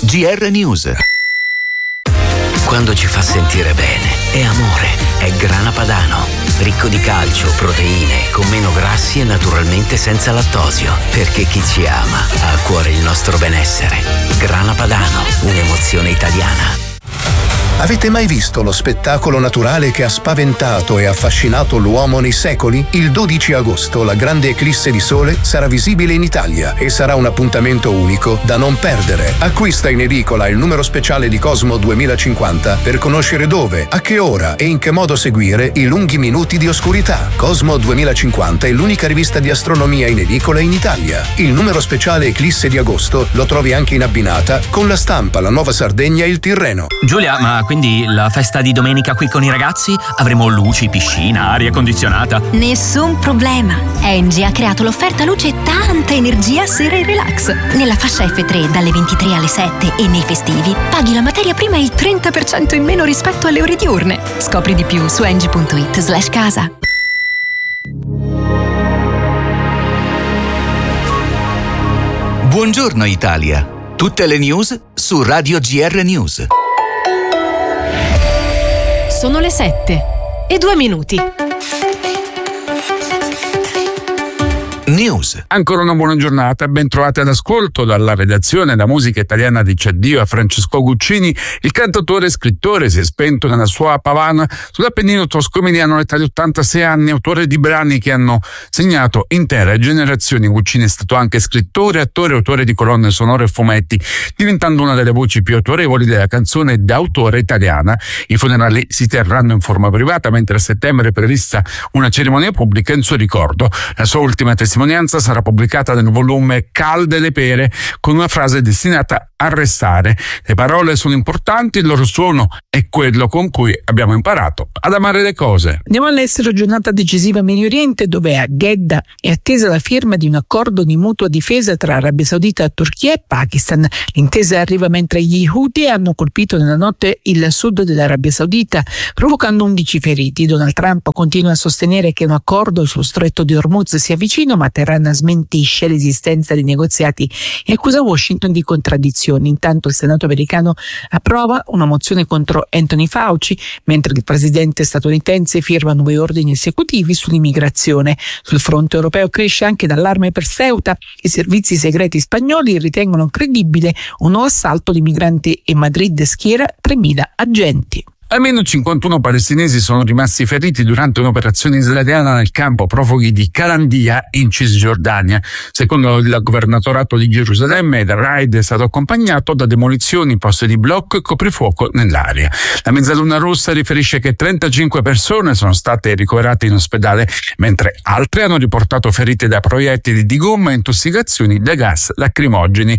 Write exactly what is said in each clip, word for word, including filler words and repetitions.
G R News. Quando ci fa sentire bene, è amore, è Grana Padano. Ricco di calcio, proteine, con meno grassi e naturalmente senza lattosio. Perché chi ci ama ha a cuore il nostro benessere. Grana Padano, un'emozione italiana. Avete mai visto lo spettacolo naturale che ha spaventato e affascinato l'uomo nei secoli? Il dodici agosto la grande eclisse di sole sarà visibile in Italia e sarà un appuntamento unico da non perdere. Acquista in edicola il numero speciale di Cosmo duemilacinquanta per conoscere dove, a che ora e in che modo seguire i lunghi minuti di oscurità. Cosmo duemilacinquanta è l'unica rivista di astronomia in edicola in Italia. Il numero speciale eclisse di agosto lo trovi anche in abbinata con La Stampa, La Nuova Sardegna e Il Tirreno. Giulia, ma quindi la festa di domenica qui con i ragazzi? Avremo luci, piscina, aria condizionata? Nessun problema. Engie ha creato l'offerta luce e tanta energia sera e relax. Nella fascia F tre dalle ventitré alle sette e nei festivi paghi la materia prima il trenta per cento in meno rispetto alle ore diurne. Scopri di più su engie punto it slash casa. Buongiorno Italia. Tutte le news su Radio G R News. Sono le sette e due minuti. News. Ancora una buona giornata, ben trovati all'ascolto dalla redazione. La musica italiana dice addio a Francesco Guccini. Il cantautore e scrittore si è spento nella sua Pavana sull'Appennino tosco-emiliano all'età di ottantasei anni, autore di brani che hanno segnato intere generazioni. Guccini è stato anche scrittore, attore, autore di colonne sonore e fumetti, diventando una delle voci più autorevoli della canzone d'autore italiana. I funerali si terranno in forma privata, mentre a settembre è prevista una cerimonia pubblica in suo ricordo. La sua ultima testimonianza sarà pubblicata nel volume Calde le pere, con una frase destinata a restare. Le parole sono importanti, il loro suono è quello con cui abbiamo imparato ad amare le cose. Andiamo all'estero, giornata decisiva in Medio Oriente, dove a Jeddah è attesa la firma di un accordo di mutua difesa tra Arabia Saudita, Turchia e Pakistan. L'intesa arriva mentre gli Houthi hanno colpito nella notte il sud dell'Arabia Saudita, provocando undici feriti. Donald Trump continua a sostenere che un accordo sullo stretto di Hormuz sia vicino, ma Teheran smentisce l'esistenza di negoziati e accusa Washington di contraddizioni. Intanto il Senato americano approva una mozione contro Anthony Fauci, mentre il presidente statunitense firma nuovi ordini esecutivi sull'immigrazione. Sul fronte europeo cresce anche l'allarme per Ceuta. I servizi segreti spagnoli ritengono credibile un nuovo assalto di migranti e Madrid schiera tremila agenti. Almeno cinquantuno palestinesi sono rimasti feriti durante un'operazione israeliana nel campo profughi di Calandia in Cisgiordania. Secondo il governatorato di Gerusalemme, il raid è stato accompagnato da demolizioni, poste di blocco e coprifuoco nell'area. La Mezzaluna Rossa riferisce che trentacinque persone sono state ricoverate in ospedale, mentre altre hanno riportato ferite da proiettili di gomma e intossicazioni da gas lacrimogeni.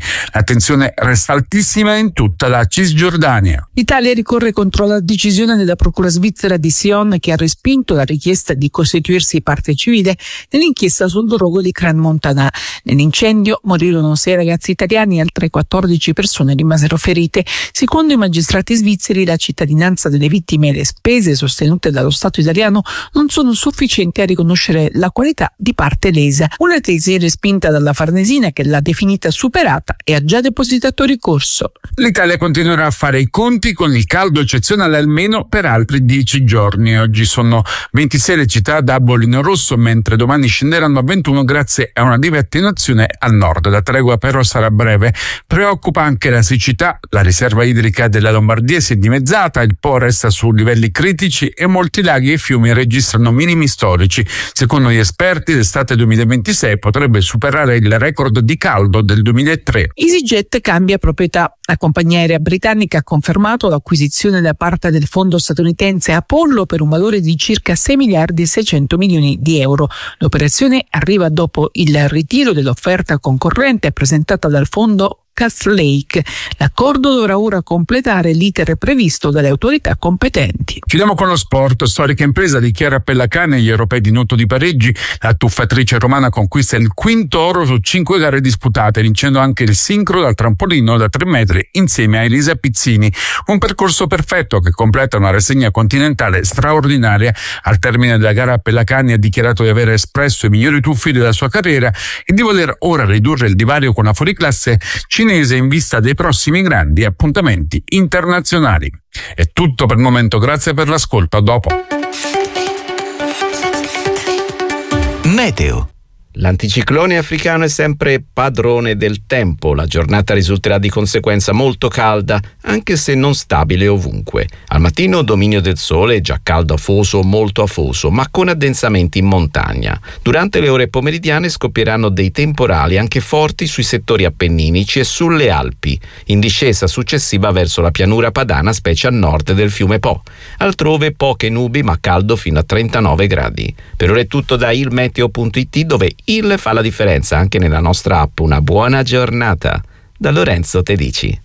La resta altissima in tutta la Cisgiordania. L'Italia ricorre contro la decisione della procura svizzera di Sion, che ha respinto la richiesta di costituirsi parte civile nell'inchiesta sul rogo di Crans Montana. Nell'incendio morirono sei ragazzi italiani e altre quattordici persone rimasero ferite. Secondo i magistrati svizzeri, la cittadinanza delle vittime e le spese sostenute dallo Stato italiano non sono sufficienti a riconoscere la qualità di parte lesa. Una tesi respinta dalla Farnesina, che l'ha definita superata e ha già depositato ricorso. L'Italia continuerà a fare i conti con il caldo eccezionale almeno per altri dieci giorni. Oggi sono ventisei le città da bollino rosso, mentre domani scenderanno a ventuno grazie a una lieve attenuazione al nord. La tregua però sarà breve. Preoccupa anche la siccità. La riserva idrica della Lombardia si è dimezzata, il Po resta su livelli critici e molti laghi e fiumi registrano minimi storici. Secondo gli esperti, l'estate duemilaventisei potrebbe superare il record di caldo del duemilatré. EasyJet cambia proprietà. La compagnia aerea britannica ha confermato l'acquisizione da parte del fondo statunitense Apollo per un valore di circa sei miliardi e seicento milioni di euro. L'operazione arriva dopo il ritiro dell'offerta concorrente presentata dal fondo Castlelake. L'accordo dovrà ora completare l'iter previsto dalle autorità competenti. Chiudiamo con lo sport. Storica impresa di Chiara Pellacane agli europei di nuoto di Parigi. La tuffatrice romana conquista il quinto oro su cinque gare disputate, vincendo anche il sincro dal trampolino da tre metri insieme a Elisa Pizzini. Un percorso perfetto che completa una rassegna continentale straordinaria. Al termine della gara Pellacane ha dichiarato di aver espresso i migliori tuffi della sua carriera e di voler ora ridurre il divario con la fuoriclasse cinese cinese in vista dei prossimi grandi appuntamenti internazionali. È tutto per il momento, grazie per l'ascolto, a dopo. Meteo. L'anticiclone africano è sempre padrone del tempo. La giornata risulterà di conseguenza molto calda, anche se non stabile ovunque. Al mattino dominio del sole, già caldo afoso o molto afoso, ma con addensamenti in montagna. Durante le ore pomeridiane scoppieranno dei temporali anche forti sui settori appenninici e sulle Alpi, in discesa successiva verso la pianura padana, specie a nord del fiume Po. Altrove poche nubi, ma caldo fino a trentanove gradi. Per ora è tutto da ilmeteo punto it, dove il fa la differenza anche nella nostra app. Una buona giornata da Lorenzo Tedici.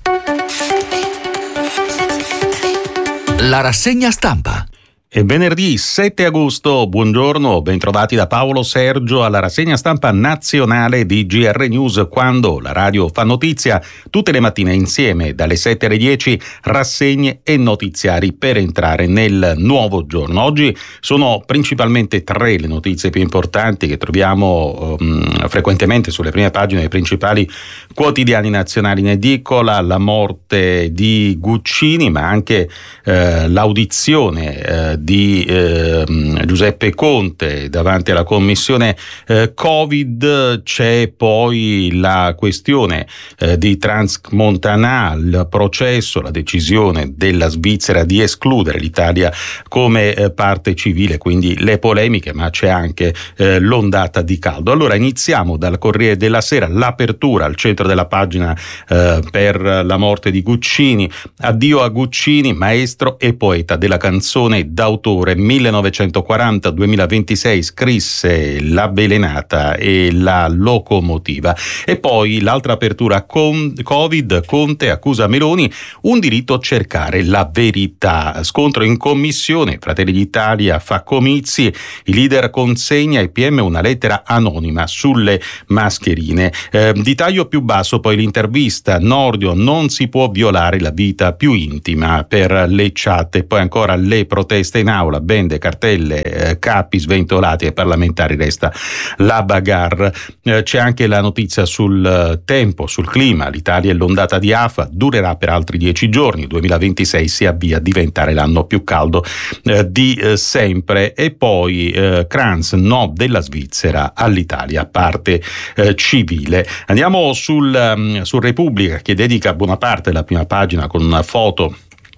La rassegna stampa. È venerdì sette agosto, buongiorno, bentrovati da Paolo Sergio alla rassegna stampa nazionale di G R News, quando la radio fa notizia tutte le mattine insieme dalle sette alle dieci, rassegne e notiziari per entrare nel nuovo giorno. Oggi sono principalmente tre le notizie più importanti che troviamo um, frequentemente sulle prime pagine dei principali quotidiani nazionali in edicola: la morte di Guccini, ma anche eh, l'audizione eh, di eh, Giuseppe Conte davanti alla commissione eh, Covid. C'è poi la questione eh, di Transmontana, il processo, la decisione della Svizzera di escludere l'Italia come eh, parte civile, quindi le polemiche, ma c'è anche eh, l'ondata di caldo. Allora iniziamo dal Corriere della Sera, l'apertura al centro della pagina eh, per la morte di Guccini. Addio a Guccini, maestro e poeta della canzone d'autore. millenovecentoquaranta duemilaventisei scrisse L'avvelenata e La locomotiva. E poi l'altra apertura con Covid, Conte accusa Meloni, un diritto a cercare la verità. Scontro in commissione, Fratelli d'Italia fa comizi, il leader consegna ai P M una lettera anonima sulle mascherine. Eh, di taglio più basso poi l'intervista, Nordio, non si può violare la vita più intima, per le chat. E poi ancora le proteste in aula, bende, cartelle, eh, capi sventolati ai parlamentari, resta la bagarre. Eh, c'è anche la notizia sul eh, tempo, sul clima. L'Italia e l'ondata di afa durerà per altri dieci giorni. duemilaventisei si avvia a diventare l'anno più caldo eh, di eh, sempre. E poi eh, Kranz, no della Svizzera all'Italia, parte eh, civile. Andiamo sul, um, sul Repubblica, che dedica buona parte della prima pagina con una foto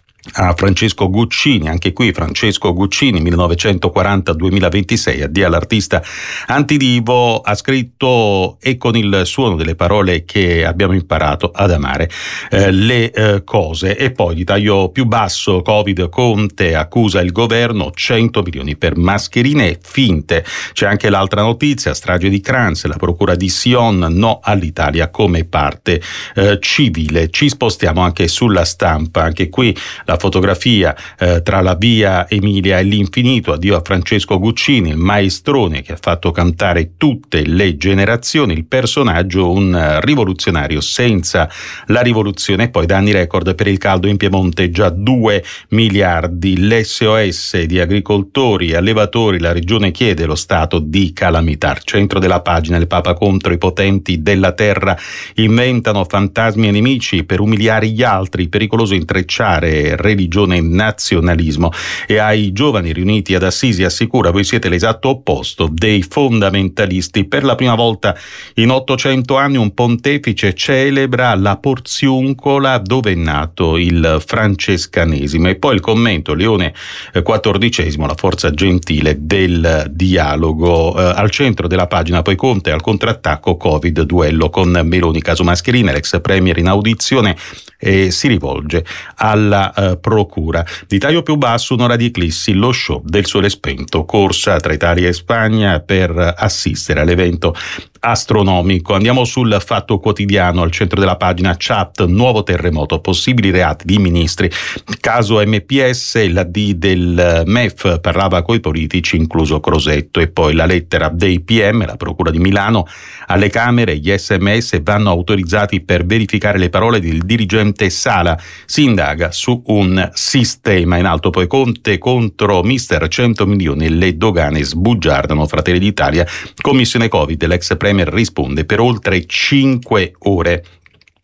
a Francesco Guccini. Anche qui Francesco Guccini, millenovecentoquaranta duemilaventisei, addio all'artista antidivo. Ha scritto, e con il suono delle parole che abbiamo imparato ad amare, eh, le eh, cose. E poi di taglio più basso, Covid, Conte accusa il governo, cento milioni per mascherine finte. C'è anche l'altra notizia, strage di Kranz, la procura di Sion, no all'Italia come parte eh, civile. Ci spostiamo anche sulla Stampa, anche qui la fotografia eh, tra la via Emilia e l'infinito. Addio a Francesco Guccini, il maestrone che ha fatto cantare tutte le generazioni, il personaggio un rivoluzionario senza la rivoluzione. E poi danni record per il caldo in Piemonte, già due miliardi. L'S O S di agricoltori e allevatori, la regione chiede lo stato di calamità. Al centro della pagina, il Papa contro i potenti della terra, inventano fantasmi e nemici per umiliare gli altri, pericoloso intrecciare religione e nazionalismo. E ai giovani riuniti ad Assisi assicura: voi siete l'esatto opposto dei fondamentalisti. Per la prima volta in ottocento anni un pontefice celebra la Porziuncola, dove è nato il francescanesimo. E poi il commento, Leone quattordicesimo, la forza gentile del dialogo. Eh, al centro della pagina poi Conte al contrattacco, Covid, duello con Meloni, caso mascherine, l'ex premier in audizione e si rivolge alla uh, procura. Di taglio più basso, un'ora di eclissi, lo show del sole spento, corsa tra Italia e Spagna per assistere all'evento astronomico. Andiamo sul Fatto Quotidiano, al centro della pagina chat, nuovo terremoto, possibili reati di ministri, caso M P S, la D del M E F parlava coi politici, incluso Crosetto. E poi la lettera dei P M, la procura di Milano, alle Camere gli S M S vanno autorizzati per verificare le parole del dirigente Sala, si indaga su un sistema. In alto poi Conte contro mister cento milioni, le dogane sbugiardano. Fratelli d'Italia, commissione Covid, l'ex premier risponde per oltre cinque ore.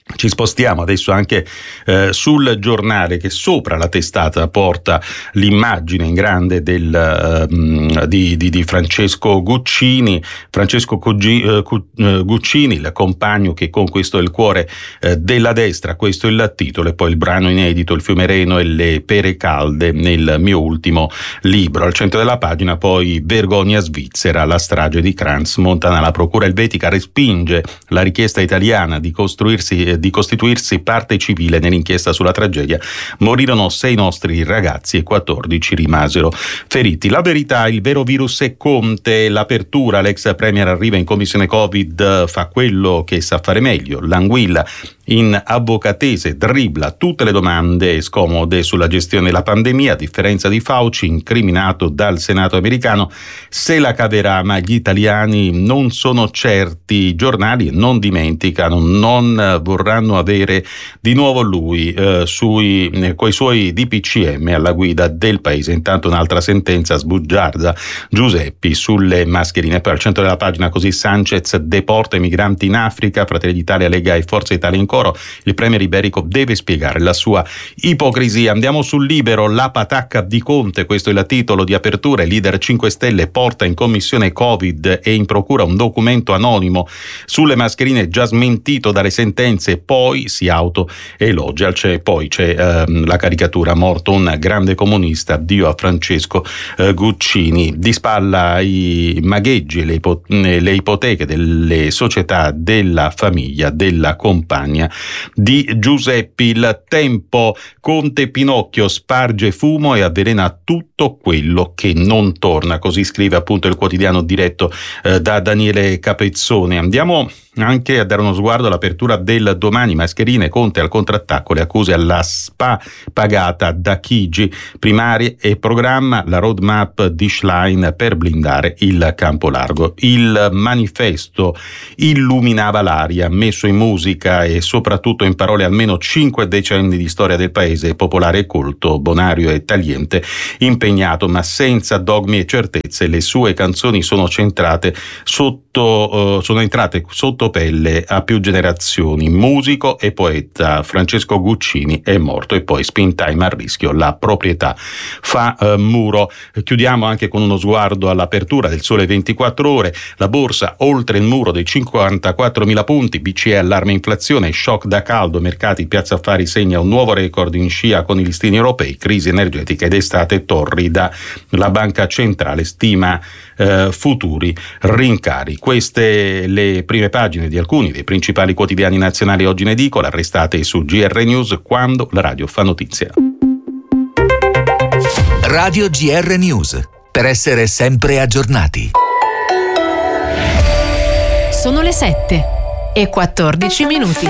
Ci spostiamo adesso anche eh, sul giornale che sopra la testata porta l'immagine in grande del, uh, di, di, di Francesco Guccini, Francesco Cuggi, uh, Guccini, il compagno che conquistò il cuore uh, della destra. Questo è il titolo, e poi il brano inedito Il fiume Reno e le pere calde nel mio ultimo libro. Al centro della pagina poi vergogna svizzera, la strage di Crans Montana. La procura elvetica respinge la richiesta italiana di costruirsi di costituirsi parte civile nell'inchiesta sulla tragedia. Morirono sei nostri ragazzi e quattordici rimasero feriti. La verità, il vero virus è Conte. L'apertura, l'ex premier arriva in commissione Covid, fa quello che sa fare meglio. L'Anguilla in avvocatese dribbla tutte le domande scomode sulla gestione della pandemia, a differenza di Fauci, incriminato dal Senato americano, se la caverà, ma gli italiani non sono certi. I giornali non dimenticano, non vorranno avere di nuovo lui eh, sui, eh, coi suoi D P C M alla guida del paese. Intanto un'altra sentenza sbugiarda Giuseppi sulle mascherine. Poi al centro della pagina così Sanchez deporta i migranti in Africa, Fratelli d'Italia, Lega e Forza Italia in coro. Il premier iberico deve spiegare la sua ipocrisia. Andiamo sul Libero, la patacca di Conte, questo è il titolo di apertura. Il leader cinque Stelle porta in commissione Covid e in procura un documento anonimo sulle mascherine già smentito dalle sentenze, poi si autoelogia. C'è, poi c'è ehm, la caricatura, morto un grande comunista, addio a Francesco eh, Guccini. Di spalla i magheggi e le, ipo- le ipoteche delle società della famiglia della compagna di Giuseppi. Il Tempo, Conte Pinocchio sparge fumo e avvelena tutto quello che non torna, così scrive appunto il quotidiano diretto eh, da Daniele Capezzone. Andiamo anche a dare uno sguardo all'apertura del Domani. Mascherine, Conte al contrattacco, le accuse alla S P A pagata da Chigi, primarie e programma, la roadmap di Schlein per blindare il campo largo. Il Manifesto illuminava l'aria, messo in musica e soprattutto in parole almeno cinque decenni di storia del paese, popolare e colto, bonario e tagliente, impegnato ma senza dogmi e certezze. Le sue canzoni sono centrate sotto, uh, sono entrate sotto pelle a più generazioni. Musico e poeta Francesco Guccini è morto, e poi Spin Time a rischio, la proprietà fa uh, muro. Chiudiamo anche con uno sguardo all'apertura del Sole ventiquattro Ore. La borsa oltre il muro dei cinquantaquattromila punti, B C E allarme inflazione, shock da caldo, mercati, Piazza Affari segna un nuovo record in scia con i listini europei, crisi energetica ed estate torrida, la banca centrale stima eh, futuri rincari. Queste le prime pagine di alcuni dei principali quotidiani nazionali oggi in edicola. Restate su G R News, quando la radio fa notizia. Radio G R News, per essere sempre aggiornati. Sono le sette e quattordici minuti.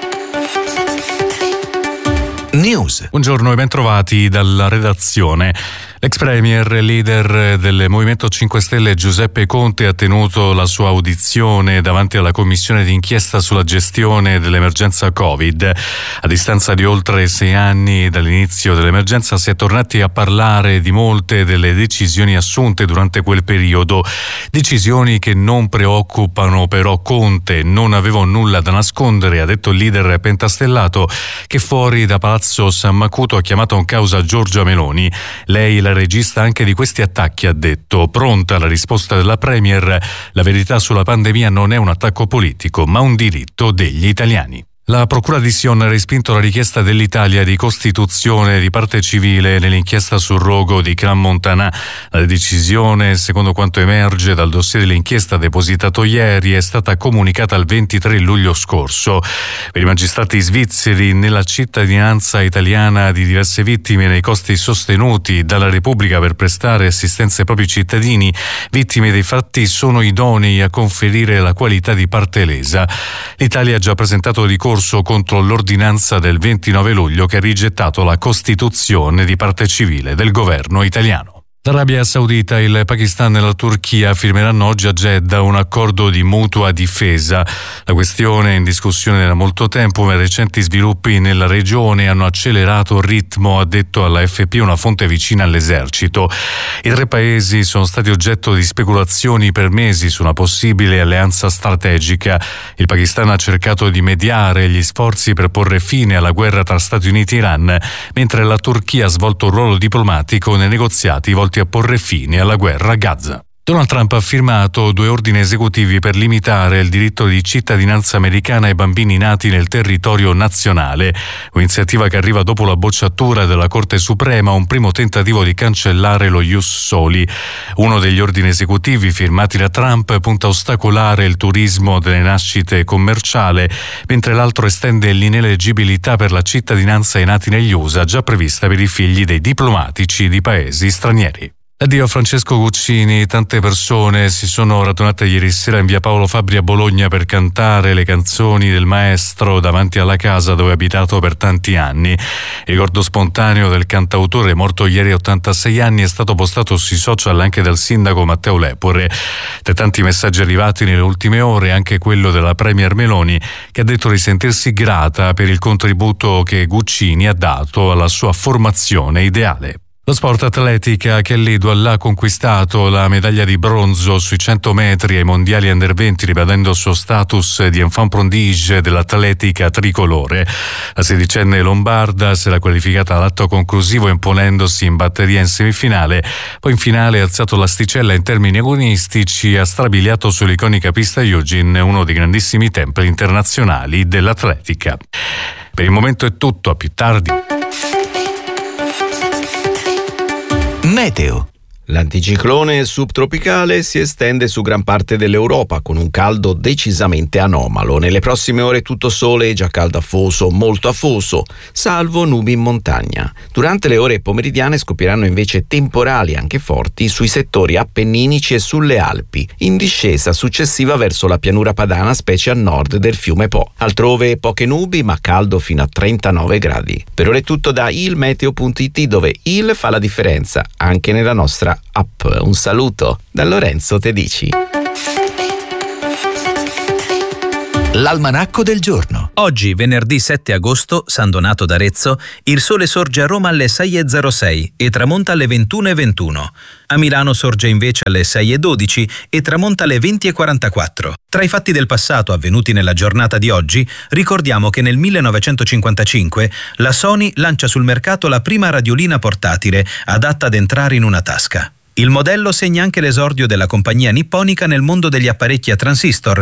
News. Buongiorno e bentrovati dalla redazione. L'ex premier e leader del Movimento cinque Stelle Giuseppe Conte ha tenuto la sua audizione davanti alla commissione d'inchiesta sulla gestione dell'emergenza Covid. A distanza di oltre sei anni dall'inizio dell'emergenza si è tornati a parlare di molte delle decisioni assunte durante quel periodo. Decisioni che non preoccupano però Conte. Non avevo nulla da nascondere, ha detto il leader pentastellato, che fuori da Palazzo San Macuto ha chiamato in causa Giorgia Meloni. Lei, la regista anche di questi attacchi, ha detto: pronta la risposta della premier, la verità sulla pandemia non è un attacco politico ma un diritto degli italiani. La Procura di Sion ha respinto la richiesta dell'Italia di costituzione di parte civile nell'inchiesta sul rogo di Clan Montana. La decisione, secondo quanto emerge dal dossier dell'inchiesta depositato ieri, è stata comunicata il ventitré luglio scorso. Per i magistrati svizzeri, nella cittadinanza italiana di diverse vittime nei costi sostenuti dalla Repubblica per prestare assistenza ai propri cittadini, vittime dei fatti sono idonei a conferire la qualità di parte lesa. L'Italia ha già presentato ricorso contro l'ordinanza del ventinove luglio che ha rigettato la costituzione di parte civile del governo italiano. L'Arabia Saudita, il Pakistan e la Turchia firmeranno oggi a Jeddah un accordo di mutua difesa. La questione è in discussione da molto tempo, ma i recenti sviluppi nella regione hanno accelerato il ritmo, ha detto alla F P una fonte vicina all'esercito. I tre paesi sono stati oggetto di speculazioni per mesi su una possibile alleanza strategica. Il Pakistan ha cercato di mediare gli sforzi per porre fine alla guerra tra Stati Uniti e Iran, mentre la Turchia ha svolto un ruolo diplomatico nei negoziati volti a porre fine alla guerra a Gaza. Donald Trump ha firmato due ordini esecutivi per limitare il diritto di cittadinanza americana ai bambini nati nel territorio nazionale, un'iniziativa che arriva dopo la bocciatura della Corte Suprema, un primo tentativo di cancellare lo ius soli. Uno degli ordini esecutivi firmati da Trump punta a ostacolare il turismo delle nascite commerciale, mentre l'altro estende l'ineleggibilità per la cittadinanza ai nati negli U S A, già prevista per i figli dei diplomatici di paesi stranieri. Addio a Francesco Guccini. Tante persone si sono radunate ieri sera in via Paolo Fabbri a Bologna per cantare le canzoni del maestro davanti alla casa dove ha abitato per tanti anni. Il ricordo spontaneo del cantautore, morto ieri a ottantasei anni, è stato postato sui social anche dal sindaco Matteo Lepore. Tra tanti messaggi arrivati nelle ultime ore, anche quello della premier Meloni, che ha detto di sentirsi grata per il contributo che Guccini ha dato alla sua formazione ideale. Lo sport atletica, Kelly Douala ha conquistato la medaglia di bronzo sui cento metri ai mondiali under venti, ribadendo il suo status di enfant prodige dell'atletica tricolore. La sedicenne lombarda si era qualificata all'atto conclusivo imponendosi in batteria in semifinale, poi in finale ha alzato l'asticella in termini agonistici e ha strabiliato sull'iconica pista Eugene, uno dei grandissimi templi internazionali dell'atletica. Per il momento è tutto, a più tardi. Meteo. L'anticiclone subtropicale si estende su gran parte dell'Europa con un caldo decisamente anomalo. Nelle prossime ore tutto sole e già caldo afoso, molto afoso, salvo nubi in montagna. Durante le ore pomeridiane scoppieranno invece temporali anche forti sui settori appenninici e sulle Alpi, in discesa successiva verso la pianura padana, specie a nord del fiume Po. Altrove poche nubi ma caldo fino a trentanove gradi. Per ora è tutto da ilmeteo punto it, dove il fa la differenza anche nella nostra app. Un saluto da Lorenzo Tedici. L'almanacco del giorno. Oggi, venerdì sette agosto, San Donato d'Arezzo, il sole sorge a Roma alle sei e zero sei e tramonta alle ventuno e ventuno. A Milano sorge invece alle sei e dodici e tramonta alle venti e quarantaquattro. Tra i fatti del passato avvenuti nella giornata di oggi, ricordiamo che nel millenovecentocinquantacinque la Sony lancia sul mercato la prima radiolina portatile adatta ad entrare in una tasca. Il modello segna anche l'esordio della compagnia nipponica nel mondo degli apparecchi a transistor,